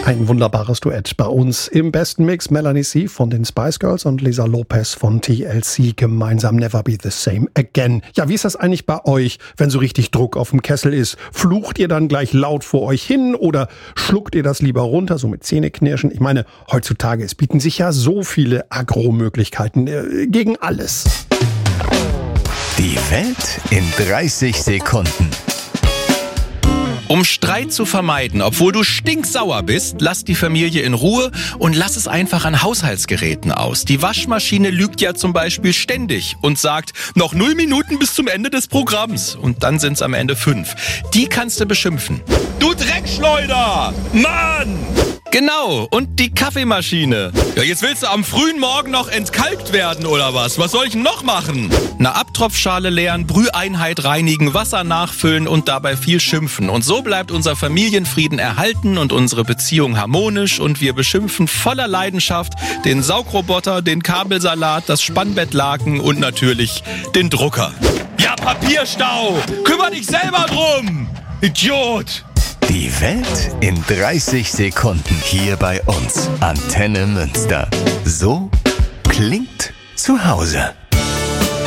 Ein wunderbares Duett bei uns im besten Mix. Melanie C. von den Spice Girls und Lisa Lopez von TLC gemeinsam Never Be the Same Again. Ja, wie ist das eigentlich bei euch, wenn so richtig Druck auf dem Kessel ist? Flucht ihr dann gleich laut vor euch hin oder schluckt ihr das lieber runter, so mit Zähneknirschen? Ich meine, heutzutage, es bieten sich ja so viele Agro-Möglichkeiten gegen alles. Die Welt in 30 Sekunden. Um Streit zu vermeiden, obwohl du stinksauer bist, lass die Familie in Ruhe und lass es einfach an Haushaltsgeräten aus. Die Waschmaschine lügt ja zum Beispiel ständig und sagt, noch 0 Minuten bis zum Ende des Programms. Und dann sind's am Ende 5. Die kannst du beschimpfen. Du Dreckschleuder! Mann! Genau, und die Kaffeemaschine. Ja, jetzt willst du am frühen Morgen noch entkalkt werden, oder was? Was soll ich denn noch machen? Eine Abtropfschale leeren, Brüheinheit reinigen, Wasser nachfüllen und dabei viel schimpfen. Und so bleibt unser Familienfrieden erhalten und unsere Beziehung harmonisch und wir beschimpfen voller Leidenschaft den Saugroboter, den Kabelsalat, das Spannbettlaken und natürlich den Drucker. Ja, Papierstau! Kümmer dich selber drum! Idiot! Die Welt in 30 Sekunden hier bei uns. Antenne Münster. So klingt zu Hause.